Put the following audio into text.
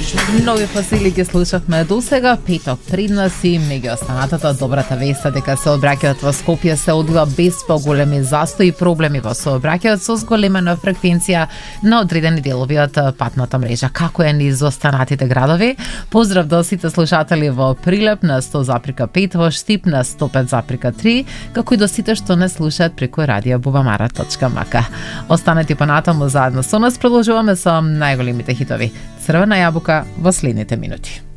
Нови фасили ги слушавме до сега, петок пред нас и меѓу останатата добрата вест дека сообраќајот во Скопје се одвива без поголеми застои и проблеми во сообраќајот со зголемена фреквенција на одредени делови од патната мрежа. Како е низ останатите градови? Поздрав до сите слушатели во Прилеп на 100,5, во Штип на 105,3, како и до сите што не слушаат преку radio.bubamara.mk. Останете понатаму заедно со нас, продолжуваме со најголемите хитови. Црвена јабука во следните минути.